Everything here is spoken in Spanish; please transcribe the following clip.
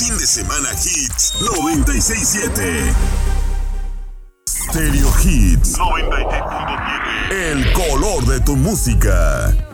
Fin de semana Hits 96.7. Stereo Hits 96.7. El color de tu música.